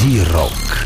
Зирок.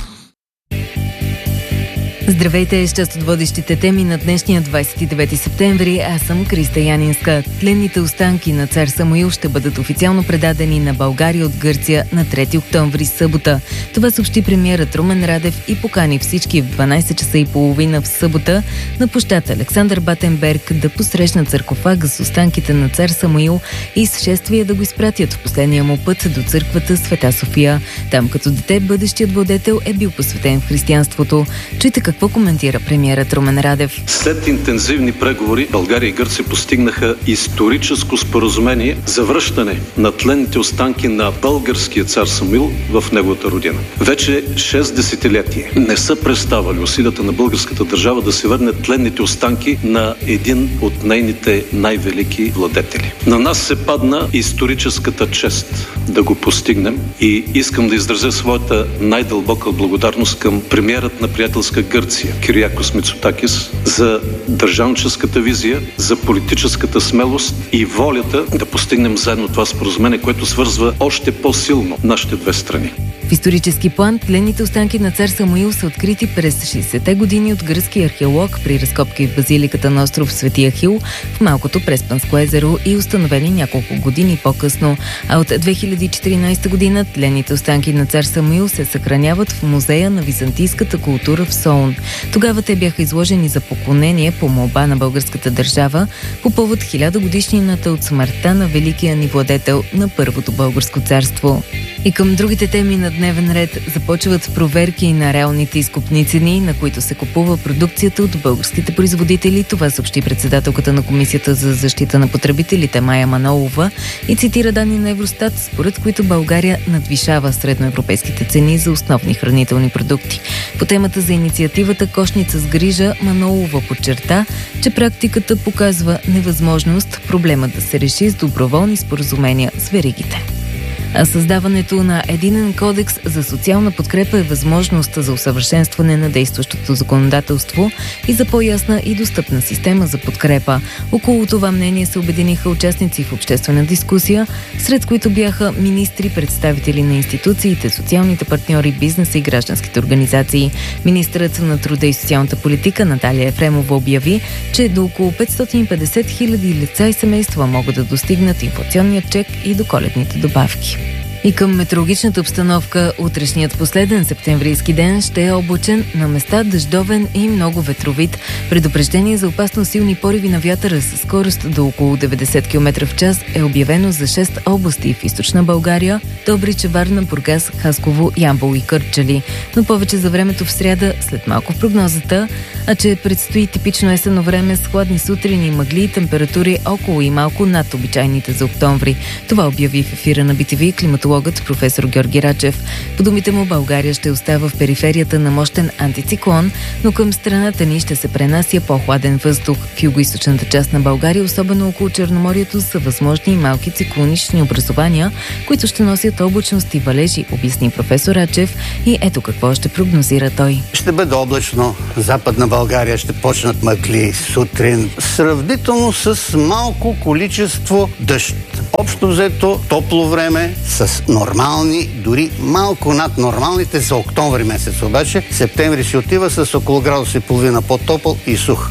Здравейте, с част от водещите теми на днешния 29 септември. Аз съм Криста Янинска. Тленните останки на цар Самуил ще бъдат официално предадени на България от Гърция на 3 октомври, събота. Това съобщи премиерът Румен Радев и покани всички в 12 часа и половина в събота на площад Александър Батенберг да посрещнат саркофага с останките на цар Самуил и с шествие да го изпратят в последния му път до църквата Света София. Там като дете бъдещият владетел е бил посветен в християнството. Чуйте какво коментира премиерът Румен Радев. След интензивни преговори България и Гърция постигнаха историческо споразумение за връщане на тленните останки на българския цар Самуил в неговата родина. Вече 6 десетилетия не са преставали усилията на българската държава да се върне тленните останки на един от нейните най-велики владетели. На нас се падна историческата чест да го постигнем и искам да изразя своята най-дълбока благодарност към премиерът на приятелска Гърция Кириакос Мицотакис за държавническата визия, за политическата смелост и волята да постигнем заедно това споразумение, което свързва още по-силно нашите две страни. В исторически план тленните останки на цар Самуил са открити през 60-те години от гръцки археолог при разкопки в базиликата на остров Свети Ахил в малкото Преспанско езеро и установени няколко години по-късно. А от 2014 година тленните останки на цар Самуил се съхраняват в музея на византийската култура в Солун. Тогава те бяха изложени за поклонение по молба на българската държава по повод 1000-годишнината от смъртта на великия ни владетел на Първото българско царство. И към другите теми на дневен ред започват проверки на реалните изкупни цени, на които се купува продукцията от българските производители. Това съобщи председателката на Комисията за защита на потребителите Мая Манолова и цитира данни на Евростат, според които България надвишава средноевропейските цени за основни хранителни продукти. По темата за инициативата "Кошница с грижа" Манолова подчерта, че практиката показва невъзможност проблемът да се реши с доброволни споразумения с веригите. А създаването на единен кодекс за социална подкрепа е възможност за усъвършенстване на действащото законодателство и за по-ясна и достъпна система за подкрепа. Около това мнение се обединиха участници в обществена дискусия, сред които бяха министри, представители на институциите, социалните партньори, бизнеса и гражданските организации. Министърът на труда и социалната политика Наталия Ефремова обяви, че до около 550 хиляди лица и семейства могат да достигнат инфлационния чек и до коледните добавки. И към метеорологичната обстановка, утрешният последен септемврийски ден ще е облачен, на места дъждовен и много ветровит. Предупреждение за опасно силни пориви на вятъра със скорост до около 90 км в час е обявено за 6 области в източна България: Добрич, Варна, Бургас, Хасково, Ямбол и Кърджали. Но повече за времето в сряда, след малко в прогнозата, а че предстои типично есенно време с хладни сутрини, мъгли и температури около и малко над обичайните за октомври. Това обяви в ефира на BTV климатологът професор Георги Рачев. По думите му, България ще остава в периферията на мощен антициклон, но към страната ни ще се пренася по-хладен въздух. В югоизточната част на България, особено около Черноморието, са възможни и малки циклонични образования, които ще носят облачност и валежи, обясни професор Рачев, и ето какво ще прогнозира той. Ще бъде облачно. Западна България ще почнат мъгли сутрин, сравнително с малко количество дъжд. Общо взето топло време с нормални, дори малко над нормалните за октомври месец. Обаче септември си отива с около градус и половина по-топъл и сух.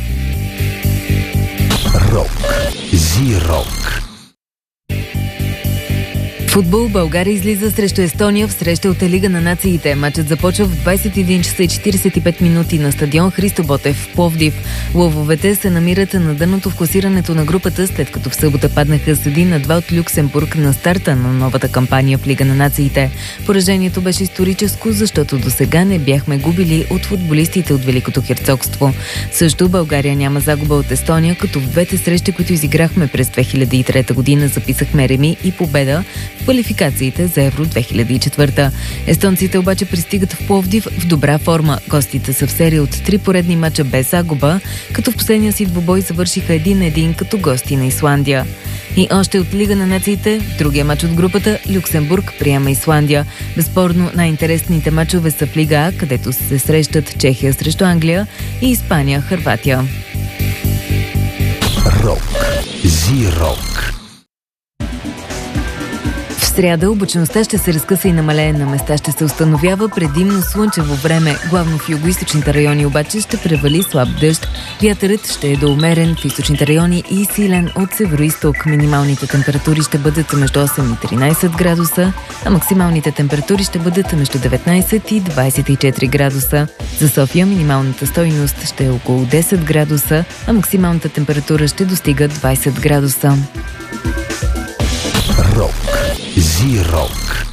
Рок. Зирок. Футбол. България излиза срещу Естония в среща от Лига на нациите. Матчът започва в 21 часа и 45 минути на стадион Христо Ботев в Пловдив. Лъвовете се намират на дъното в класирането на групата, след като в събота паднаха с 1-2 от Люксембург на старта на новата кампания в Лига на нациите. Поражението беше историческо, защото досега не бяхме губили от футболистите от Великото херцогство. Също България няма загуба от Естония, като в двете срещи, които изиграхме през 2003 година, записахме реми и победа в квалификациите за Евро 2004. Естонците обаче пристигат в Пловдив в добра форма. Гостите са в серия от 3 поредни мача без загуба, като в последния си двубой завършиха 1-1 като гости на Исландия. И още от Лига на нациите, в другия мач от групата, Люксембург приема Исландия. Безспорно най-интересните мачове са в Лига А, където се срещат Чехия срещу Англия и Испания, Хърватия. Рок. Зирок. сряда облачността ще се разкъса и намалее, на места ще се установява предимно слънчево време. Главно в югоизточните райони обаче ще превали слаб дъжд. Вятърът ще е до умерен в източните райони и силен от североизток. Минималните температури ще бъдат между 8 и 13 градуса, а максималните температури ще бъдат между 19 и 24 градуса. За София минималната стойност ще е около 10 градуса, а максималната температура ще достига 20 градуса. Рок. Зи-рок.